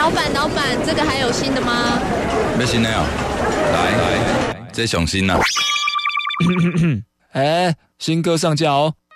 老板，这个还有新的吗？ 要新的哦，来，这上新啊！ 新歌上架哦。